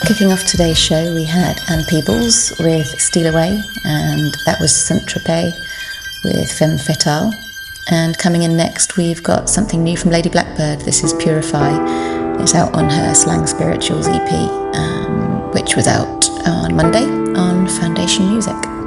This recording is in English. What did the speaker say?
Kicking off today's show, we had Anne Peebles with Steal Away, and that was Saint-Tropez with Femme Fatale. And coming in next, we've got something new from Lady Blackbird. This is Purify. It's out on her Slang Spirituals EP, which was out on Monday on Foundation Music.